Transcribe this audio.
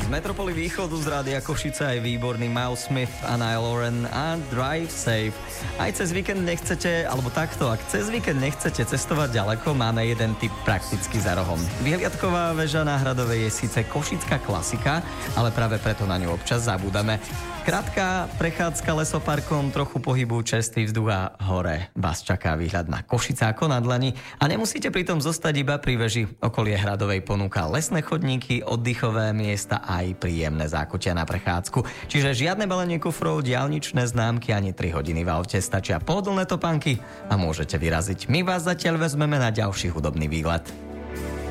Z Metropoly Východu z Rádia Košice aj výborný Mouse Smith a Niall Horan a Drive Safe. Aj cez víkend nechcete, alebo takto, ak cez víkend nechcete cestovať ďaleko, máme jeden tip prakticky za rohom. Vyhliadková väža na Hradovej je síce košická klasika, ale práve preto na ňu občas zabúdame. Krátka prechádzka lesoparkom, trochu pohybu, čerstvý vzduch a hore vás čaká výhľad na Košice ako na dlani a nemusíte pritom zostať iba pri veži. Okolie Hradovej ponúka lesné chodníky, oddychové miesta a aj príjemné zákutia na prechádzku. Čiže žiadne balenie kufrov, diaľničné známky ani 3 hodiny v aute, stačia pohodlné topánky a môžete vyraziť. My vás zatiaľ vezmeme na ďalší hudobný výlet.